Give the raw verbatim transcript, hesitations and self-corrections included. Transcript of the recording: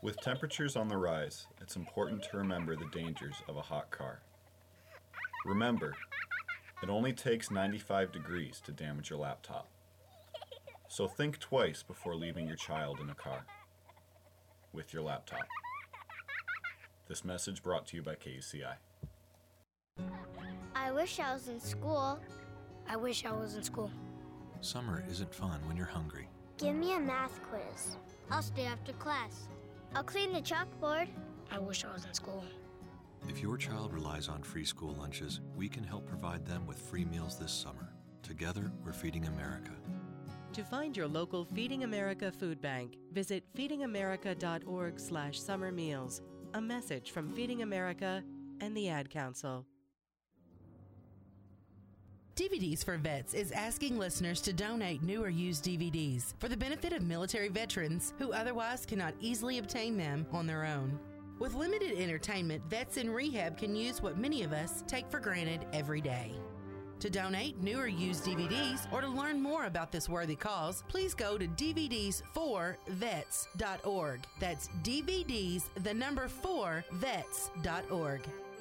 With temperatures on the rise, it's important to remember the dangers of a hot car. Remember, it only takes ninety-five degrees to damage your laptop. So think twice before leaving your child in a car with your laptop. This message brought to you by K U C I. I wish I was in school. I wish I was in school. Summer isn't fun when you're hungry. Give me a math quiz. I'll stay after class. I'll clean the chalkboard. I wish I was in school. If your child relies on free school lunches, we can help provide them with free meals this summer. Together, we're Feeding America. To find your local Feeding America food bank, visit feedingamerica.org slash summer meals. A message from Feeding America and the Ad Council. D V Ds for Vets is asking listeners to donate new or used D V Ds for the benefit of military veterans who otherwise cannot easily obtain them on their own. With limited entertainment, vets in rehab can use what many of us take for granted every day. To donate new or used D V Ds or to learn more about this worthy cause, please go to D V Ds for vets dot org. That's D V Ds, the number four, vets dot org.